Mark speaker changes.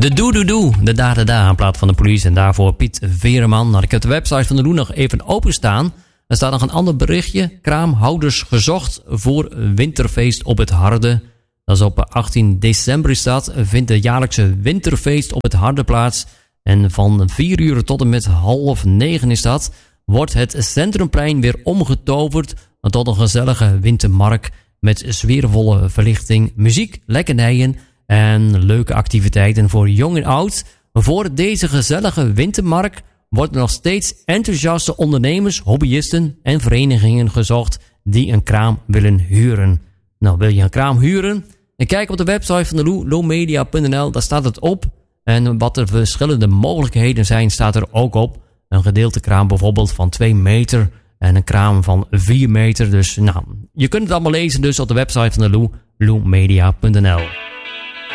Speaker 1: De doe, de da in plaats van de police. En daarvoor Piet Veerman. Nou, ik heb de website van de Lou nog even openstaan. Er staat nog een ander berichtje. Kraamhouders gezocht voor winterfeest op het Harde. Dat is op 18 december is dat. Vindt de jaarlijkse winterfeest op het Harde plaats. En van 4 uur tot en met 8:30 is dat. Wordt het Centrumplein weer omgetoverd tot een gezellige wintermarkt. Met sfeervolle verlichting, muziek, lekkernijen en leuke activiteiten voor jong en oud. Voor deze gezellige wintermarkt worden nog steeds enthousiaste ondernemers, hobbyisten en verenigingen gezocht die een kraam willen huren. Nou, wil je een kraam huren? En kijk op de website van de Lou, loumedia.nl, daar staat het op. En wat de verschillende mogelijkheden zijn, staat er ook op. Een gedeelte kraam bijvoorbeeld van 2 meter en een kraam van 4 meter. Dus nou, je kunt het allemaal lezen dus op de website van de Lou, loumedia.nl.